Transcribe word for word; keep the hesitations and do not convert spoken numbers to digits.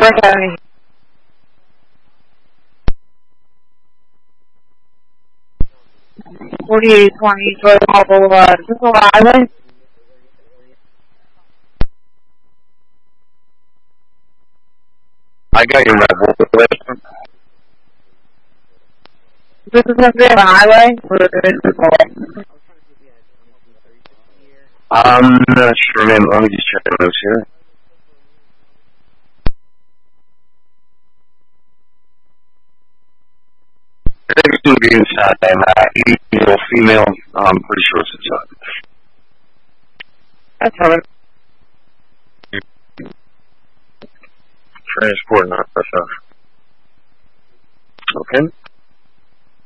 Okay. forty-eight twenty Joy Hall Boulevard. Is this a highway? I got your rebel. This is going to be on the highway? Or is this a I'm not sure, man. Let me just check the notes here. I think it's going to be inside. I'm uh, eighty-year-old female. I'm pretty sure it's inside. That's fine. Transport, not myself. Okay.